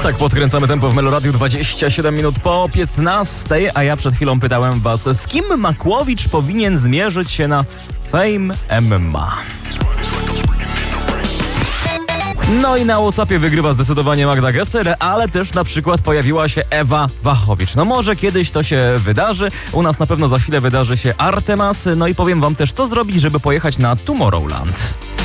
Tak podkręcamy tempo w Meloradiu, 27 minut po 15, a ja przed chwilą pytałem was, z kim Makłowicz powinien zmierzyć się na Fame MMA. No i na WhatsAppie wygrywa zdecydowanie Magda Gessler, ale też na przykład pojawiła się Ewa Wachowicz. No może kiedyś to się wydarzy, u nas na pewno za chwilę wydarzy się Artemas, no i powiem wam też, co zrobić, żeby pojechać na Tomorrowland.